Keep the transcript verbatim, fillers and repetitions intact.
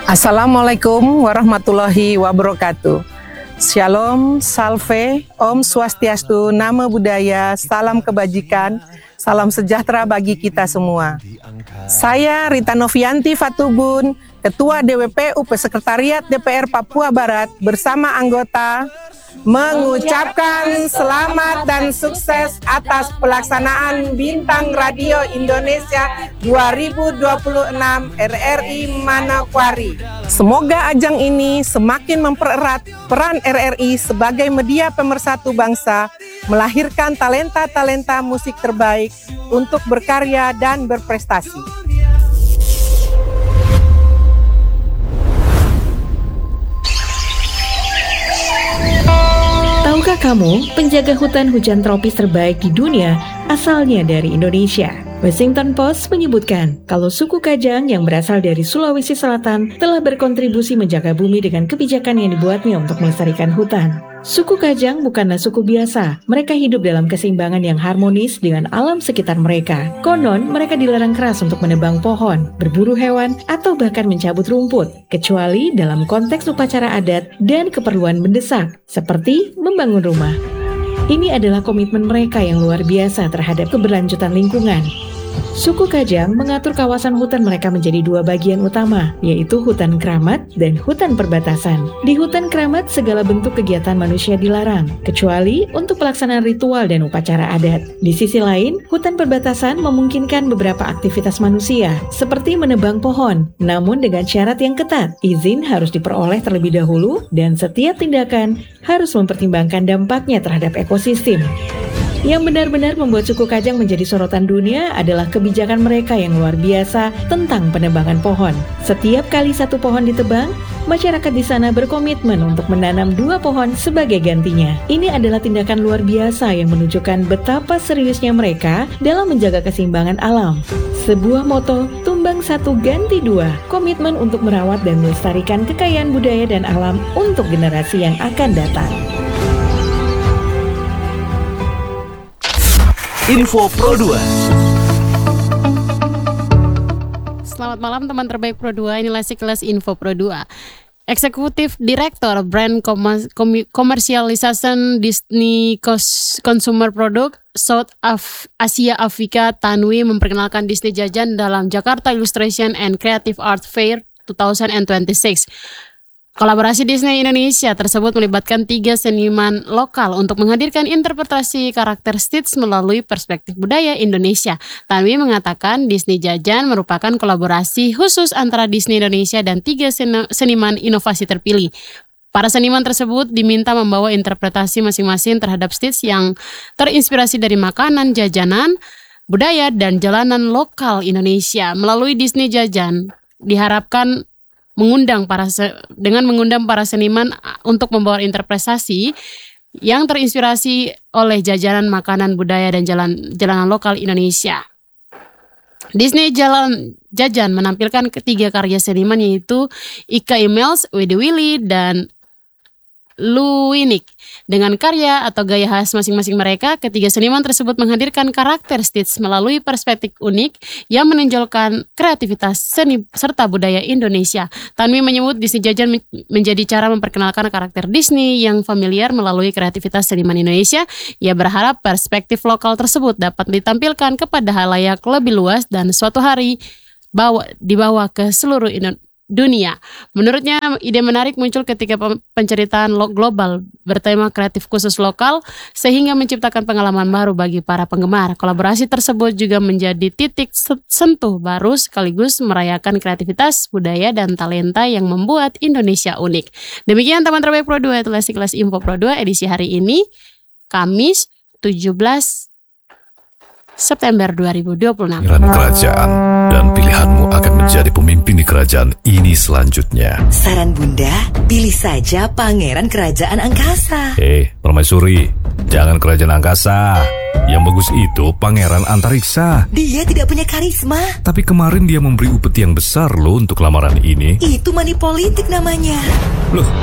Assalamualaikum warahmatullahi wabarakatuh. Shalom, salve, Om Swastiastu, Namo Buddhaya, salam kebajikan, salam sejahtera bagi kita semua. Saya Rita Novianti Fatubun, Ketua D W P U P Sekretariat D P R Papua Barat bersama anggota mengucapkan selamat dan sukses atas pelaksanaan Bintang Radio Indonesia dua ribu dua puluh enam R R I Manokwari. Semoga ajang ini semakin mempererat peran R R I sebagai media pemersatu bangsa, melahirkan talenta-talenta musik terbaik untuk berkarya dan berprestasi. Tahukah kamu, penjaga hutan hujan tropis terbaik di dunia asalnya dari Indonesia? Washington Post menyebutkan kalau suku Kajang yang berasal dari Sulawesi Selatan telah berkontribusi menjaga bumi dengan kebijakan yang dibuatnya untuk melestarikan hutan. Suku Kajang bukanlah suku biasa, mereka hidup dalam keseimbangan yang harmonis dengan alam sekitar mereka. Konon, mereka dilarang keras untuk menebang pohon, berburu hewan, atau bahkan mencabut rumput, kecuali dalam konteks upacara adat dan keperluan mendesak, seperti membangun rumah. Ini adalah komitmen mereka yang luar biasa terhadap keberlanjutan lingkungan. Suku Kajang mengatur kawasan hutan mereka menjadi dua bagian utama, yaitu hutan keramat dan hutan perbatasan. Di hutan keramat, segala bentuk kegiatan manusia dilarang, kecuali untuk pelaksanaan ritual dan upacara adat. Di sisi lain, hutan perbatasan memungkinkan beberapa aktivitas manusia, seperti menebang pohon, namun dengan syarat yang ketat. Izin harus diperoleh terlebih dahulu, dan setiap tindakan harus mempertimbangkan dampaknya terhadap ekosistem. Yang benar-benar membuat suku Kajang menjadi sorotan dunia adalah kebijakan mereka yang luar biasa tentang penebangan pohon. Setiap kali satu pohon ditebang, masyarakat di sana berkomitmen untuk menanam dua pohon sebagai gantinya. Ini adalah tindakan luar biasa yang menunjukkan betapa seriusnya mereka dalam menjaga keseimbangan alam. Sebuah moto, tumbang satu ganti dua, komitmen untuk merawat dan melestarikan kekayaan budaya dan alam untuk generasi yang akan datang. Info Pro dua. Selamat malam teman terbaik Pro dua, inilah sekilas Info Pro dua. Eksekutif Direktur Brand Commercialization Disney Consumer Product South Af- Asia Afrika Tanwi memperkenalkan Disney Jajan dalam Jakarta Illustration and Creative Art Fair dua ribu dua puluh enam. Kolaborasi Disney Indonesia tersebut melibatkan tiga seniman lokal untuk menghadirkan interpretasi karakter Stitch melalui perspektif budaya Indonesia. Tanwi mengatakan Disney Jajan merupakan kolaborasi khusus antara Disney Indonesia dan tiga seniman inovasi terpilih. Para seniman tersebut diminta membawa interpretasi masing-masing terhadap Stitch yang terinspirasi dari makanan, jajanan, budaya, dan jalanan lokal Indonesia. Melalui Disney Jajan diharapkan mengundang para dengan mengundang para seniman untuk membawa interpretasi yang terinspirasi oleh jajanan makanan budaya dan jalan jalanan lokal Indonesia. Disney Jalan Jajan menampilkan ketiga karya seniman yaitu Ika Emails, Widi Willy, dan Luwinik. Dengan karya atau gaya khas masing-masing mereka, ketiga seniman tersebut menghadirkan karakter Stitch melalui perspektif unik yang menonjolkan kreativitas seni serta budaya Indonesia. Tanwi menyebut Disney Jajan men- menjadi cara memperkenalkan karakter Disney yang familiar melalui kreativitas seniman Indonesia. Ia berharap perspektif lokal tersebut dapat ditampilkan kepada halayak lebih luas dan suatu hari bawa, dibawa ke seluruh Indonesia. Dunia. Menurutnya, ide menarik muncul ketika penceritaan global bertema kreatif khusus lokal sehingga menciptakan pengalaman baru bagi para penggemar. Kolaborasi tersebut juga menjadi titik sentuh baru sekaligus merayakan kreativitas, budaya, dan talenta yang membuat Indonesia unik. Demikian teman terbaik Pro dua, itulah sekilas Info Pro dua edisi hari ini, Kamis tujuh belas September dua ribu dua puluh enam. Pilihan kerajaan dan pilihanmu akan menjadi pemimpin di kerajaan ini selanjutnya. Saran Bunda, pilih saja Pangeran Kerajaan Angkasa. Eh, Permaisuri, jangan kerajaan angkasa. Yang bagus itu Pangeran Antariksa. Dia tidak punya karisma. Tapi kemarin dia memberi upeti yang besar loh untuk lamaran ini. Itu money politik namanya. Loh,